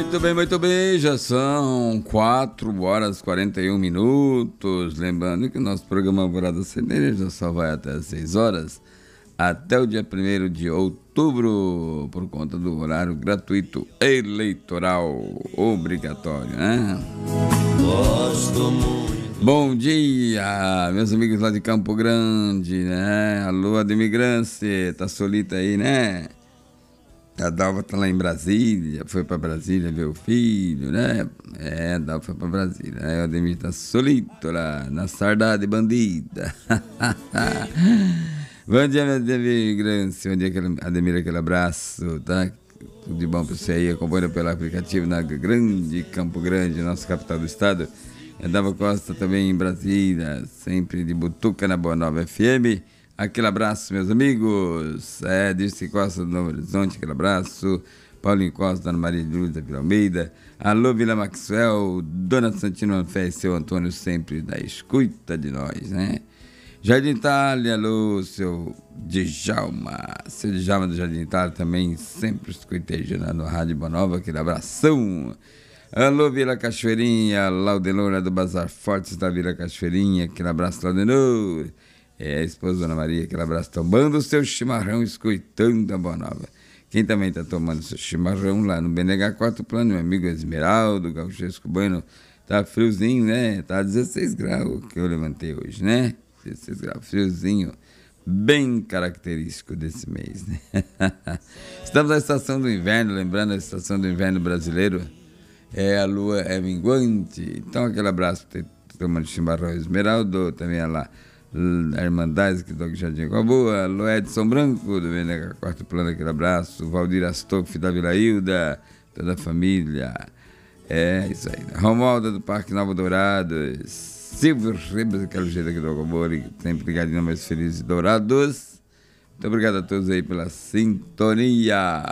Muito bem, já são 4 horas e 41 minutos. Lembrando que o nosso programa Alvorada Cedeira só vai até as 6 horas, até o dia 1º de outubro, por conta do horário gratuito eleitoral obrigatório, né? Gosto muito. Bom dia, meus amigos lá de Campo Grande, né? Alô, Ademir Grance, tá solita aí, né? A Dalva tá lá em Brasília, foi pra Brasília ver o filho, né? A Dalva foi pra Brasília, né? O Ademir tá solito lá, na sardada bandida. Bom dia, meu Ademir Grance, bom dia, Ademir, aquele abraço, tá? Tudo de bom pra você aí, acompanha pelo aplicativo na grande Campo Grande, nossa capital do estado. A Dalva Costa também em Brasília, sempre de Butuca na Boa Nova FM. Aquele abraço, meus amigos. Dirce Costa do Novo Horizonte, aquele abraço. Paulinho Costa, Dona Maria de Luz da Vila Almeida. Alô, Vila Maxwell, Dona Santino Manfé e seu Antônio, sempre da escuta de nós, né? Jardim Itália, alô, seu Djalma. Seu Djalma do Jardim Itália também, sempre escutejando na Rádio Boa Nova, aquele abração. Alô, Vila Cachoeirinha, Laudenor do Bazar Fortes da Vila Cachoeirinha, aquele abraço, Laudenor. A esposa Dona Maria, aquele abraço, tomando o seu chimarrão, escutando a Boa Nova. Quem também está tomando seu chimarrão lá no BNH Quarto Plano, meu amigo Esmeraldo, Gauchesco Bueno, tá friozinho, né? Tá 16 graus que eu levantei hoje, né? 16 graus, friozinho, bem característico desse mês, né? Estamos na estação do inverno, lembrando a estação do inverno brasileiro, a lua é minguante, então aquele abraço, tomando chimarrão Esmeraldo, também é lá. A Irmandade que do Jardim Coaboa, alô Edson Branco do BNH Quarto Plano, aquele abraço, Valdir Astoff da Vila Hilda, toda a família, isso aí, Romualda do Parque Nova Dourado, Silvio Ribas, aquele jeito aqui do Coaboa, sempre ligadinho mais felizes e dourados. Muito obrigado a todos aí pela sintonia.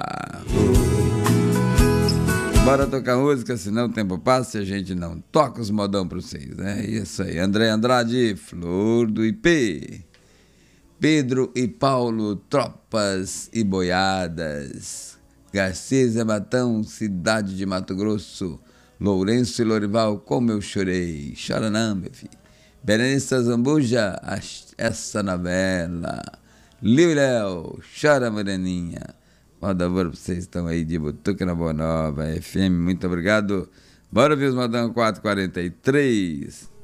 Bora tocar música, senão o tempo passa e a gente não toca os modão pra vocês, né? Isso aí, André Andrade, Flor do IP, Pedro e Paulo, Tropas e Boiadas, Garcês e Matão, Cidade de Mato Grosso, Lourenço e Lorival, como eu chorei, chora não, meu filho, Berenice Zambuja, essa novela, Liu e Léo, chora moreninha. Manda pra vocês que estão aí de Butuca na Boa Nova FM, muito obrigado. Bora ver os modão 443.